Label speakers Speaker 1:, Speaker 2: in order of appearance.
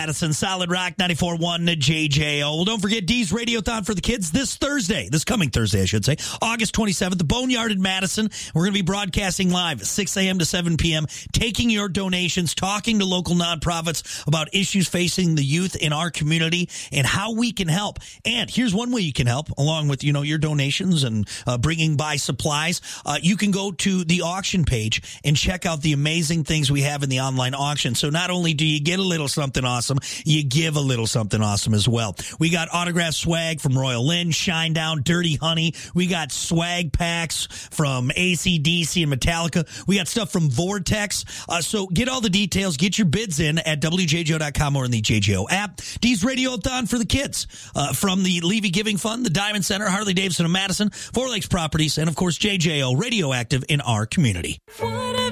Speaker 1: Madison, Solid Rock 94.1 JJO. Well, don't forget D's Radiothon for the kids this coming Thursday, I should say, August 27th, the Boneyard in Madison. We're going to be broadcasting live at 6 a.m. to 7 p.m., taking your donations, talking to local nonprofits about issues facing the youth in our community and how we can help. And here's one way you can help, along with, your donations and bringing by supplies. You can go to the auction page and check out the amazing things we have in the online auction. So not only do you get a little something awesome, you give a little something awesome as well. We got autographed swag from Royal Lynn, Shinedown, Dirty Honey. We got swag packs from AC/DC and Metallica. We got stuff from Vortex. So get all the details. Get your bids in at WJJO.com or in the JJO app. D's Radiothon for the kids from the Levy Giving Fund, the Diamond Center, Harley-Davidson of Madison, Four Lakes Properties, and, of course, JJO, radioactive in our community.